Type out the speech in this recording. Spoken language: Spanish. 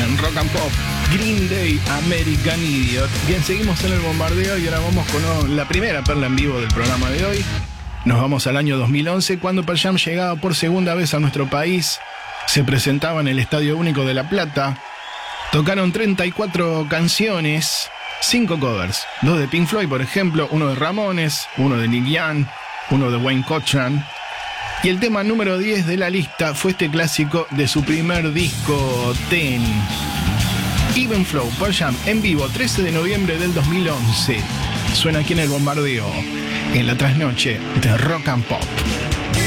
en Rock and Pop. Green Day, American Idiot. Bien, seguimos en el bombardeo y ahora vamos con la primera perla en vivo del programa de hoy. Nos vamos al año 2011, cuando Pearl Jam llegaba por segunda vez a nuestro país. Se presentaba en el Estadio Único de La Plata. Tocaron 34 canciones, 5 covers. 2 de Pink Floyd, por ejemplo, uno de Ramones, uno de Neil Young, uno de Wayne Cochran. Y el tema número 10 de la lista fue este clásico de su primer disco, Ten. Even Flow, Pearl Jam, en vivo, 13 de noviembre del 2011. Suena aquí en el bombardeo, en la trasnoche de Rock and Pop.